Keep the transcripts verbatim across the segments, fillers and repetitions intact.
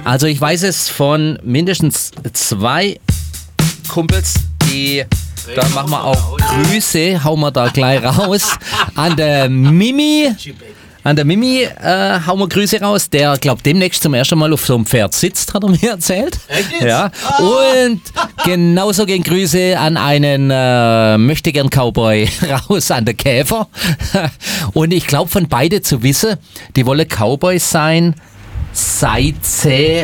Also ich weiß es von mindestens zwei Kumpels, die, da machen wir auch Grüße, hauen wir da gleich raus, an der Mimi. An der Mimi äh, hauen wir Grüße raus, der, glaube demnächst zum ersten Mal auf so einem Pferd sitzt, hat er mir erzählt. Echt jetzt? Ja. Und genauso gehen Grüße an einen äh, Möchtegern-Cowboy raus, an der Käfer. Und ich glaube von beide zu wissen, die wollen Cowboys sein, seit sie,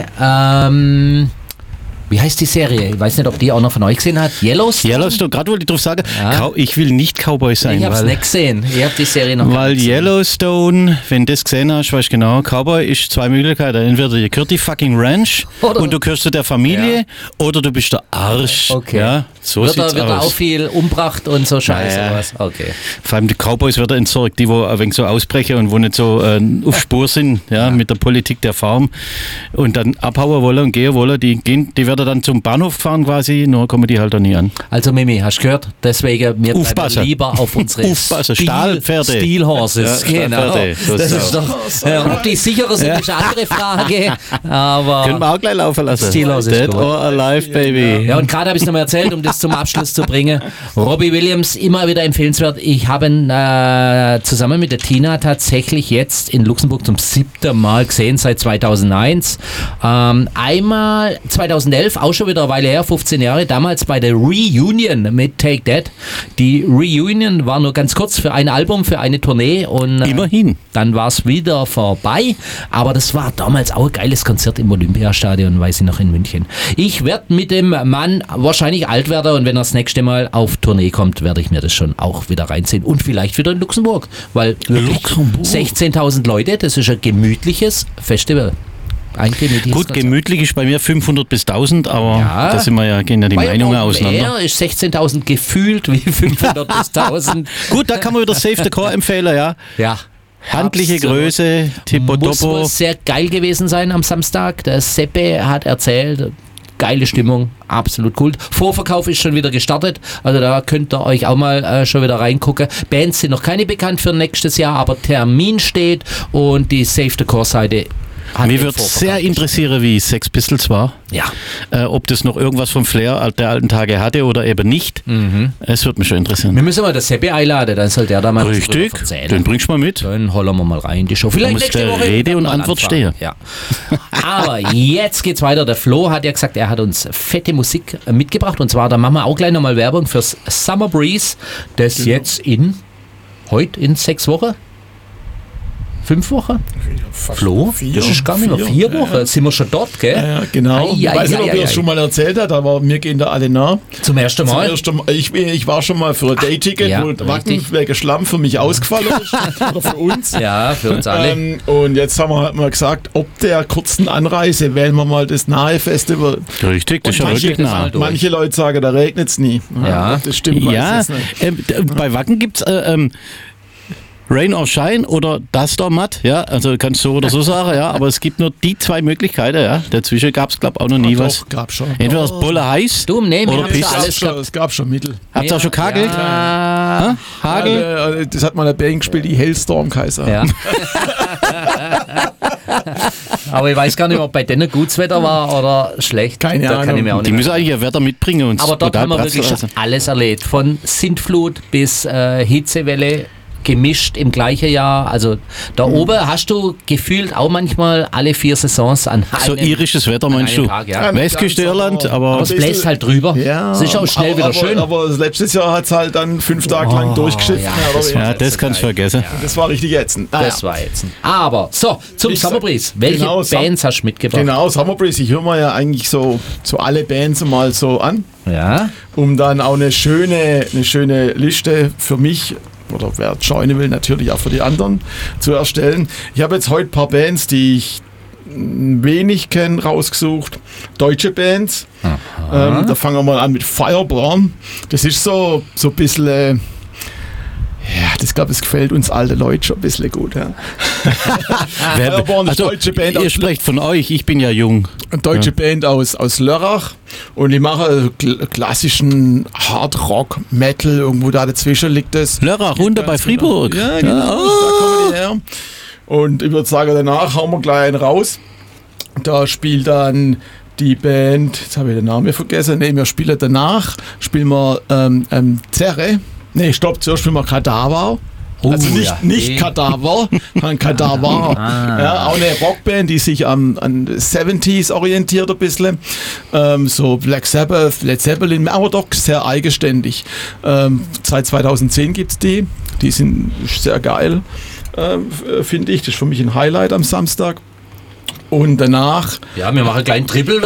ähm, wie heißt die Serie? Ich weiß nicht, ob die auch noch von euch gesehen hat. Yellowstone? Yellowstone, gerade wollte ich drauf sagen, Ja. Cow- ich will nicht Cowboy sein. Ich hab's weil, nicht gesehen. Ich hab die Serie noch Weil nicht gesehen. Yellowstone, wenn du das gesehen hast, weißt du genau, Cowboy ist zwei Möglichkeiten. Entweder dir gehört die fucking Ranch Oder- und du gehörst zu der Familie oder du bist der Arsch. Okay. Ja, so wird er, sieht's wird er auch aus. viel umbracht und so Scheiße Ja, ja. oder was? Okay. Vor allem die Cowboys werden entsorgt, die wo ein wenig so ausbrechen und wo nicht so äh, auf Spur sind, ja, mit der Politik der Farm und dann abhauen wollen und gehen wollen, die, gehen, die werden dann zum Bahnhof fahren quasi, nur kommen die halt da nie an. Also Mimi, hast du gehört? Deswegen, wir bleiben Aufpassen. lieber auf unsere Aufpassen, Steel- Stahlpferde. Steel Horses. Ja, Genau. Stahlpferde, so Das sieht's ist doch, ja, ob die sicherer sind, ist eine andere Frage. Aber Können wir auch gleich laufen lassen. Steel Horse ist Dead gut. or Alive, Baby. ja, und gerade habe ich es nochmal erzählt, um das zum Abschluss zu bringen. Robbie Williams, immer wieder empfehlenswert. Ich habe ihn äh, zusammen mit der Tina tatsächlich jetzt in Luxemburg zum siebten Mal gesehen, seit zweitausendeins. Ähm, einmal zweitausendelf, auch schon wieder eine Weile her, fünfzehn Jahre, damals bei der Reunion mit Take That. Die Reunion war nur ganz kurz für ein Album, für eine Tournee und äh, Immerhin. dann war es wieder vorbei, aber das war damals auch ein geiles Konzert im Olympiastadion, weiß ich noch, in München. Ich werde mit dem Mann wahrscheinlich alt werden und wenn er das nächste Mal auf Tournee kommt, werde ich mir das schon auch wieder reinziehen und vielleicht wieder in Luxemburg, weil Luxemburg. sechzehntausend Leute, das ist ein gemütliches Festival. Ein gemütliches Gut, Konzert. gemütlich ist bei mir fünfhundert bis tausend, aber Ja. da sind wir ja, gehen ja die Bei Meinungen Open auseinander. Air ist sechzehntausend gefühlt wie fünfhundert bis tausend. Gut, da kann man wieder Save the Core empfehlen, ja. Ja. Handliche Absolut. Größe, Muss Tippo-Topo. wohl sehr geil gewesen sein am Samstag. Der Seppe hat erzählt, geile Stimmung, absolut cool. Vorverkauf ist schon wieder gestartet, also da könnt ihr euch auch mal äh, schon wieder reingucken. Bands sind noch keine bekannt für nächstes Jahr, aber Termin steht und die Save the Core Seite hat Mir den würde Vorverkauf sehr interessieren, wie Sex Pistols war. Ja. Äh, ob das noch irgendwas vom Flair der alten Tage hatte oder eben nicht. Es würde mich schon interessieren. Wir müssen mal das Seppe einladen, dann soll der da mal was Richtig, drüber erzählen. den bringst du mal mit. Dann holen wir mal rein in die Show. Vielleicht muss nächste der Woche. Rede und Mal Antwort anfangen. stehen. Ja. Aber jetzt geht's weiter. Der Flo hat ja gesagt, er hat uns fette Musik äh, mitgebracht. Und zwar, da machen wir auch gleich nochmal Werbung fürs Summer Breeze, das jetzt in, heute in sechs Wochen, fünf Wochen? Flo? vier, das ist gar nicht mehr vier, vier ja, Wochen. ja. Sind wir schon dort, gell? Ja, ja, genau. Ei, Ich ei, weiß nicht, ei, ob ei, ihr es ei. schon mal erzählt habt, aber wir gehen da alle nah. Zum ersten Zum Mal. ersten Mal ich, ich war schon mal für ein Day-Ticket, ja, wo Wacken richtig. wegen Schlamm für mich ausgefallen ist. Oder für uns. Ja, für uns alle. Ähm, und jetzt haben wir halt mal gesagt, ob der kurzen Anreise wählen wir mal das nahe Festival. Richtig, das ist ja Und wirklich manche- nah. durch. Manche Leute sagen, da regnet es nie. Ja. Das stimmt Ja, meistens nicht. ähm, d- bei Wacken gibt es äh, ähm, Rain or Shine oder Das da Matt, ja, also kannst du so oder so sagen, ja, aber es gibt nur die zwei Möglichkeiten, ja. Dazwischen gab es, glaube ich, auch noch nie Doch, was. gab schon. Entweder das Bolle heiß Du, nee, wir oder haben Piste. schon Es gab alles schon, gehabt. es gab schon Mittel. Habt ihr auch schon kagelt? Ja. Hä? Hagel? Äh, Das hat mal eine Band gespielt, die Hellstorm Kaiser. Ja. Aber ich weiß gar nicht, ob bei denen gutes Wetter war oder schlecht. Keine da kann Ahnung. ich mir auch Die nicht müssen eigentlich ihr Wetter mitbringen und Aber dort total haben wir pratzen wirklich lassen. schon alles erlebt. Von Sintflut bis äh, Hitzewelle gemischt im gleichen Jahr. Also da oben hast du gefühlt auch manchmal alle vier Saisons an einem, So irisches Wetter, an meinst einem du? Tag. Ja. Westküste Irland, aber Aber es bisschen- bläst halt drüber. Ja, Es ist auch schnell aber, wieder aber, schön. Aber letztes Jahr hat es halt dann fünf Tage lang durchgeschifft. ja, mehr oder das weniger. ja, das kannst du vergessen. das war richtig ätzend. Naja. Das war jetzt. Aber so, zum Ich Summer sag- Breeze. Welche genau, Sum- Bands hast du mitgebracht? Genau, Summer Breeze, ich höre mir ja eigentlich so, so alle Bands mal so an, Ja. um dann auch eine schöne, eine schöne Liste für mich oder wer joinen will, natürlich auch für die anderen zu erstellen. Ich habe jetzt heute ein paar Bands, die ich wenig kenne, rausgesucht. Deutsche Bands. Ähm, da fangen wir mal an mit Fireborn. Das ist so, so ein bisschen... Äh, ja, das glaube ich, gefällt uns alte Leute schon ein bisschen gut. Ja. Wer, Fireborn ist also, deutsche Band ihr aus- sprecht von euch, ich bin ja jung. Eine deutsche Band aus, aus Lörrach und die machen kl klassischen Hard Rock, Metal, irgendwo da dazwischen liegt das. Lörrach, runter bei Ganz Fribourg. Genau. Ja, genau, Ja, da kommen die her. Und ich würde sagen, danach hauen wir gleich einen raus. Da spielt dann die Band, jetzt habe ich den Namen vergessen, ne, wir spielen danach, spielen wir ähm, ähm, Zerre, ne, stopp, zuerst spielen wir Kadaver. Oh, Also nicht, ja. nicht Kadaver, sondern Kadaver. Ah. Ja, auch eine Rockband, die sich am, an siebziger orientiert ein bisschen. Ähm, so Black Sabbath, Led Zeppelin, aber doch sehr eigenständig. Ähm, seit zweitausendzehn gibt es die. Die sind sehr geil, ähm, finde ich. Das ist für mich ein Highlight am Samstag. Und danach... Ja, wir machen einen kleinen Triple.